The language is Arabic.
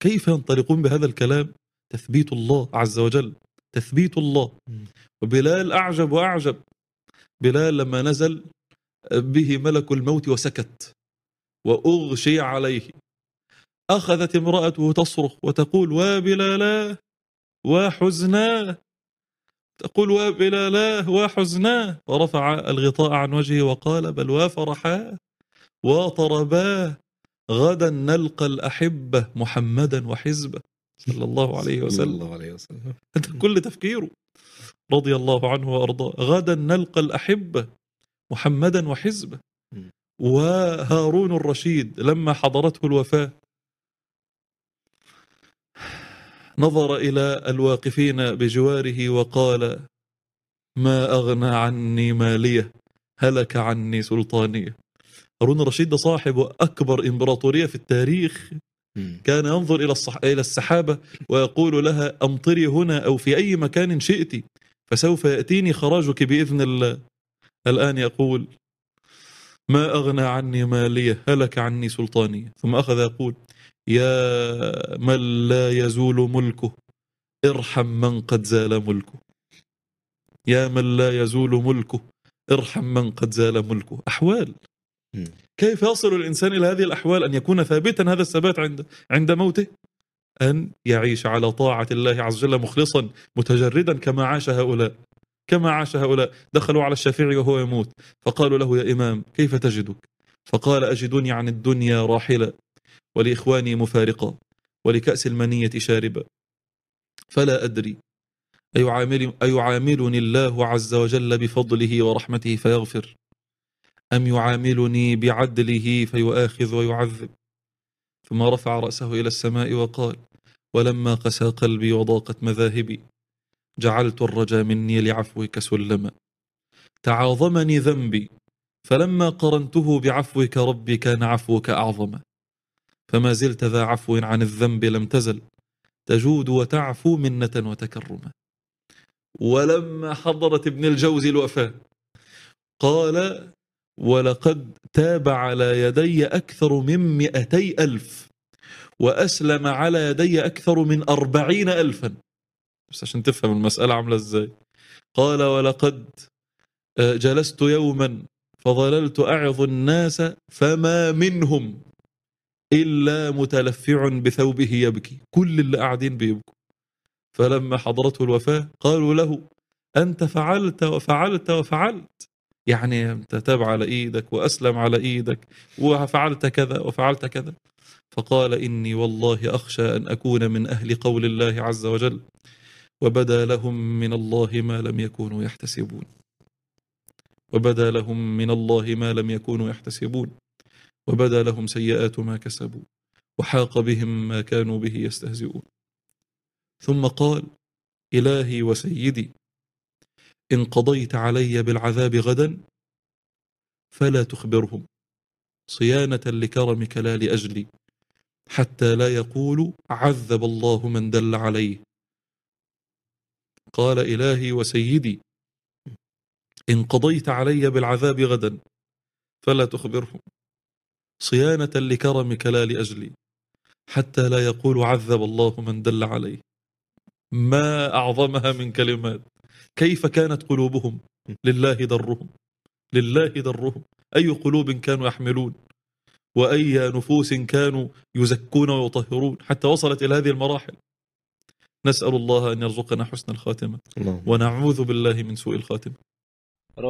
كيف ينطلقون بهذا الكلام؟ تثبيت الله عز وجل، تثبيت الله. وبلال أعجب وأعجب. بلال لما نزل به ملك الموت وسكت وأغشي عليه، أخذت امرأته تصرخ وتقول وبلالا وحزنا، تقول وبلالا وحزنا، ورفع الغطاء عن وجهه وقال بل وفرحا وطربا، غدا نلقى الأحبة محمدا وحزبه صلى الله عليه وسلم. أنت كل تفكيره رضي الله عنه وأرضاه، غدا نلقى الأحبة محمدا وحزبه. وهارون الرشيد لما حضرته الوفاة نظر إلى الواقفين بجواره وقال ما أغنى عني مالية هلك عني سلطانية. هارون الرشيد ده صاحب أكبر إمبراطورية في التاريخ، كان ينظر إلى السحابة ويقول لها أمطري هنا أو في أي مكان شئت فسوف يأتيني خراجك بإذن الله. الآن يقول ما أغنى عني مالية هلك عني سلطانية. ثم أخذ يقول يا من لا يزول ملكه ارحم من قد زال ملكه، يا من لا يزول ملكه ارحم من قد زال ملكه. أحوال كيف يصل الإنسان إلى هذه الأحوال؟ أن يكون ثابتا هذا الثبات عند موته، أن يعيش على طاعة الله عز وجل مخلصا متجردا كما عاش هؤلاء، كما عاش هؤلاء. دخلوا على الشافعي وهو يموت فقالوا له يا إمام كيف تجدك؟ فقال أجدني عن الدنيا راحلا ولإخواني مفارقا ولكأس المنية شاربا، فلا أدري أيعاملني الله عز وجل بفضله ورحمته فيغفر أم يعاملني بعدله فيؤاخذ ويعذب. ثم رفع رأسه إلى السماء وقال ولما قسى قلبي وضاقت مذاهبي جعلت الرجا مني لعفوك سلما، تعاظمني ذنبي فلما قرنته بعفوك ربي كان عفوك أعظما، فما زلت ذا عفو عن الذنب لم تزل تجود وتعفو منة وتكرما. ولما حضرت ابن الجوزي الوفاة قال ولقد تاب على يدي أكثر من 200,000 وأسلم على يدي أكثر من 40,000. بس عشان تفهم المسألة عاملة إزاي، قال ولقد جلست يوما فظللت أعظ الناس فما منهم إلا متلفع بثوبه يبكي، كل اللي قاعدين بيبكوا. فلما حضرته الوفاة قالوا له أنت فعلت وفعلت وفعلت، يعني أنت تاب على إيدك وأسلم على إيدك وفعلت كذا وفعلت كذا. فقال إني والله أخشى أن أكون من أهل قول الله عز وجل وبدا لهم من الله ما لم يكونوا يحتسبون، وبدا لهم من الله ما لم يكونوا يحتسبون، وبدا لهم سيئات ما كسبوا وحاق بهم ما كانوا به يستهزئون. ثم قال إلهي وسيدي إن قضيت علي بالعذاب غدا فلا تخبرهم صيانة لكرمك لا لأجلي حتى لا يقولوا عذب الله من دل عليه. قال إلهي وسيدي إن قضيت علي بالعذاب غدا فلا تخبرهم صيانة لكرمك لا لأجلي حتى لا يقولوا عذب الله من دل عليه. ما أعظمها من كلمات. كيف كانت قلوبهم لله درهم، لله درهم. أي قلوب كانوا يحملون وأي نفوس كانوا يزكون ويطهرون حتى وصلت إلى هذه المراحل. نسأل الله أن يرزقنا حسن الخاتمة ونعوذ بالله من سوء الخاتمة.